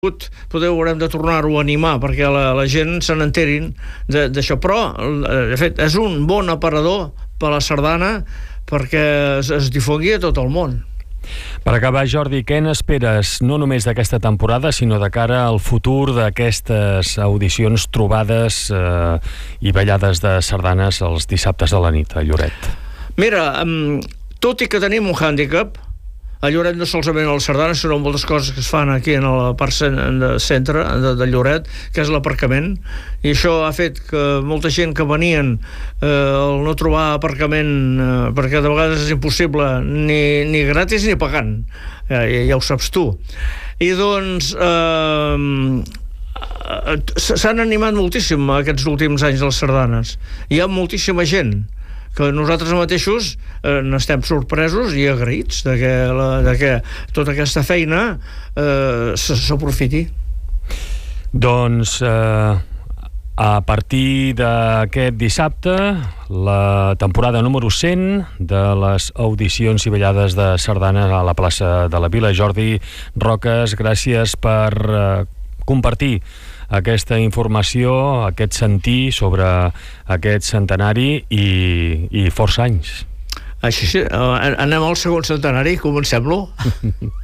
Poder haurem de tornar-ho a animar perquè la gent se n'enterin d'això, però de fet és un bon aparador per a la sardana perquè es difongui a tot el món. Per acabar, Jordi, què n'esperes no només d'aquesta temporada, sinó de cara al futur d'aquestes audicions, trobades i ballades de sardanes els dissabtes de la nit a Lloret? Mira, tot i que tenim un hàndicap, a Lloret no solament a la sardana, sinó moltes coses que es fan aquí en la part centre de Lloret, que és l'aparcament, i això ha fet que molta gent que venien al no trobar aparcament, perquè de vegades és impossible ni gratis ni pagant, ja ho saps tu, i doncs s'han animat moltíssim aquests últims anys les sardanes. Hi ha moltíssima gent que nosaltres mateixos n'estem sorpresos i agraïts de que tota aquesta feina s'aprofiti. Doncs a partir d'aquest dissabte, la temporada número 100 de les audicions i ballades de sardanes a la plaça de la Vila. Jordi Roques, gràcies per compartir aquesta informació, aquest sentir sobre aquest centenari i força anys. Així sí, anem al segon centenari, comencem-lo.